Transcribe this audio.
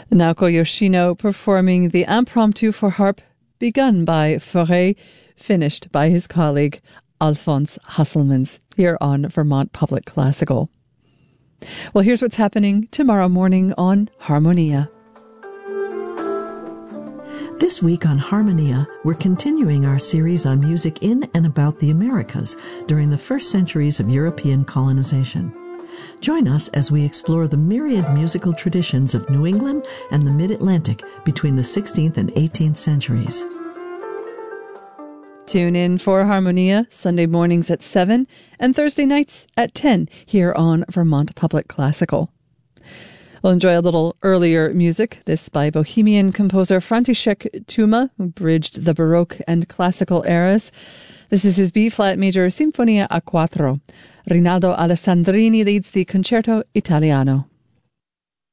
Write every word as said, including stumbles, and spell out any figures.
Naoko Yoshino performing the Impromptu for harp, begun by Fauré, finished by his colleague Alphonse Hasselmans, here on Vermont Public Classical. Well, here's what's happening tomorrow morning on Harmonia. This week on Harmonia, we're continuing our series on music in and about the Americas during the first centuries of European colonization. Join us as we explore the myriad musical traditions of New England and the Mid-Atlantic between the sixteenth and eighteenth centuries. Tune in for Harmonia Sunday mornings at seven and Thursday nights at ten here on Vermont Public Classical. We'll enjoy a little earlier music, this by Bohemian composer František Tuma, who bridged the Baroque and Classical eras. This is his B-flat major Sinfonia a quattro. Rinaldo Alessandrini leads the Concerto Italiano.